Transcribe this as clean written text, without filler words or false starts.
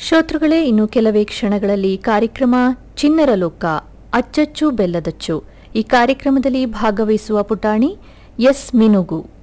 ಶ್ರೋತೃಗಳೇ, ಇನ್ನು ಕೆಲವೇ ಕ್ಷಣಗಳಲ್ಲಿ ಕಾರ್ಯಕ್ರಮ ಚಿಣ್ಣರ ಲೋಕ ಅಚ್ಚಚ್ಚು ಬೆಲ್ಲದಚ್ಚು. ಈ ಕಾರ್ಯಕ್ರಮದಲ್ಲಿ ಭಾಗವಹಿಸುವ ಪುಟಾಣಿ ಎಸ್ ಮಿನುಗು.